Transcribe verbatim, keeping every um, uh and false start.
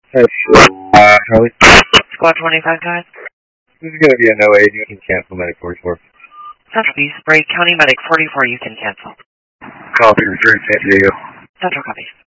That's uh, Charlie. Squad twenty-five guys. This is going to be a no aid. You can cancel Medic forty-four. Central B, Spray County Medic forty-four, you can cancel. Copy, return San Diego. Central copy.